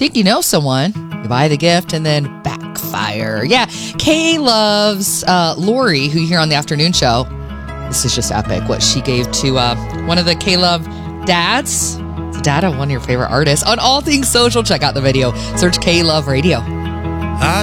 think you know someone. You buy the gift and then backfire. Yeah, Kay loves Lori, who you hear on the afternoon show. This is just epic what she gave to one of the Kay Love dads. It's a dad of one of your favorite artists. On All Things Social, check out the video. Search Kay Love Radio.